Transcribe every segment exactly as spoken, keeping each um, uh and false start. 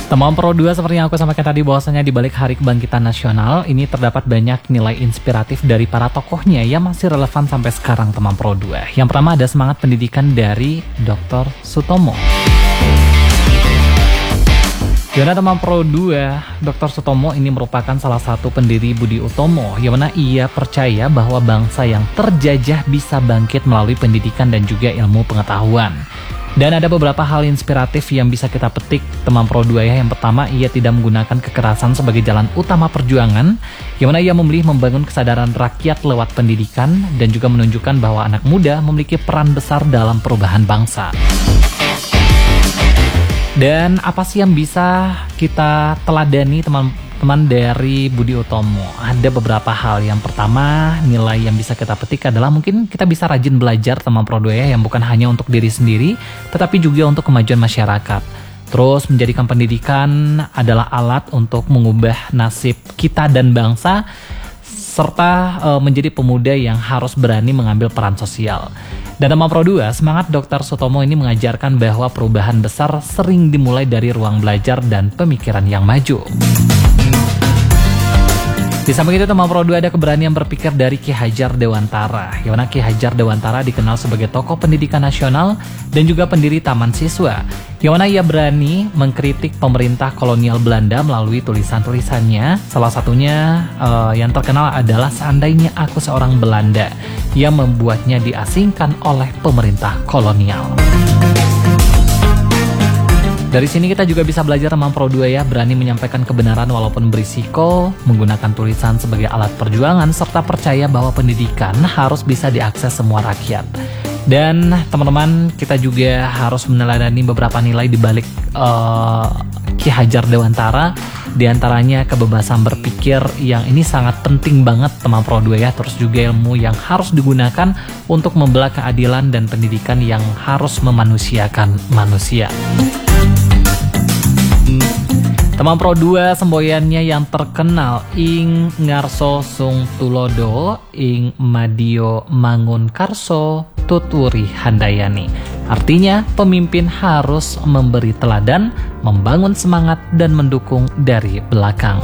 Teman Pro dua, seperti yang aku sampaikan tadi bahwasanya di balik Hari Kebangkitan Nasional ini terdapat banyak nilai inspiratif dari para tokohnya yang masih relevan sampai sekarang, teman Pro dua. Yang pertama ada semangat pendidikan dari dokter Sutomo. Gimana teman Pro dua, dokter Sutomo ini merupakan salah satu pendiri Budi Utomo, yang mana ia percaya bahwa bangsa yang terjajah bisa bangkit melalui pendidikan dan juga ilmu pengetahuan. Dan ada beberapa hal inspiratif yang bisa kita petik teman Pro dua ya. Yang pertama, ia tidak menggunakan kekerasan sebagai jalan utama perjuangan, yang mana ia memilih membangun kesadaran rakyat lewat pendidikan dan juga menunjukkan bahwa anak muda memiliki peran besar dalam perubahan bangsa. Dan apa sih yang bisa kita teladani teman-teman dari Budi Utomo? Ada beberapa hal. Yang pertama, nilai yang bisa kita petik adalah mungkin kita bisa rajin belajar teman Pro dua ya, yang bukan hanya untuk diri sendiri, tetapi juga untuk kemajuan masyarakat. Terus menjadikan pendidikan adalah alat untuk mengubah nasib kita dan bangsa, serta e, menjadi pemuda yang harus berani mengambil peran sosial. Dan teman Pro dua, semangat dokter Sutomo ini mengajarkan bahwa perubahan besar sering dimulai dari ruang belajar dan pemikiran yang maju. Di samping itu teman Pro dua ada keberanian berpikir dari Ki Hajar Dewantara, yang mana Ki Hajar Dewantara dikenal sebagai tokoh pendidikan nasional dan juga pendiri Taman Siswa, yang mana ia berani mengkritik pemerintah kolonial Belanda melalui tulisan-tulisannya. Salah satunya uh, yang terkenal adalah Seandainya Aku Seorang Belanda, yang membuatnya diasingkan oleh pemerintah kolonial. Dari sini kita juga bisa belajar teman Pro dua ya, berani menyampaikan kebenaran walaupun berisiko, menggunakan tulisan sebagai alat perjuangan, serta percaya bahwa pendidikan harus bisa diakses semua rakyat. Dan teman-teman, kita juga harus meneladani beberapa nilai di balik uh, Ki Hajar Dewantara. Di antaranya kebebasan berpikir, yang ini sangat penting banget teman Pro dua ya. Terus juga ilmu yang harus digunakan untuk membela keadilan dan pendidikan yang harus memanusiakan manusia. Teman Pro dua, semboyannya yang terkenal ing ngarso sung tulodo ing madio mangun karso tuturi handayani. Artinya, pemimpin harus memberi teladan, membangun semangat, dan mendukung dari belakang.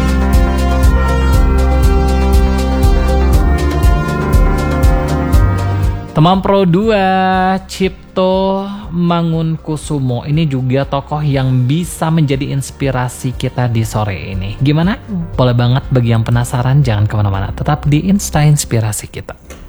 Teman Pro dua, Cipto Mangunkusumo ini juga tokoh yang bisa menjadi inspirasi kita di sore ini. Gimana? Boleh banget bagi yang penasaran, jangan kemana-mana, tetap di Insta Inspirasi kita.